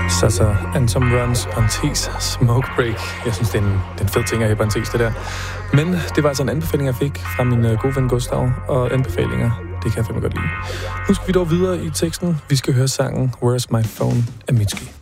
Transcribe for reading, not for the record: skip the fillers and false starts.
Sasa and some runs, parentes, smoke break. Jeg synes, det er en fed ting at have parentes, det der. Men det var altså en anbefaling, jeg fik fra min gode ven Gustav, og anbefalinger, det kan jeg fandme godt lide. Nu skal vi dog videre i teksten. Vi skal høre sangen Where's My Phone af Mitski.